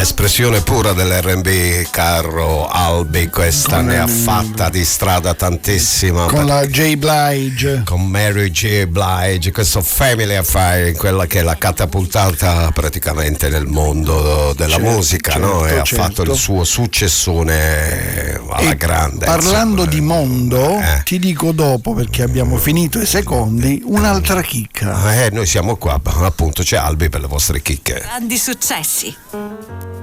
espressione pura dell'R&B, caro Albi, questa ne ha fatta di strada tantissima. Con la J. Blige. Con Mary J. Blige, questo Family Affair, quella che l'ha catapultata praticamente nel mondo della musica, no? E ha fatto il suo successone alla grande. Parlando di mondo, ti dico dopo, perché abbiamo finito i secondi, un'altra chicca. Noi siamo qua, appunto, c'è Albi per le vostre chicche. Grandi successi.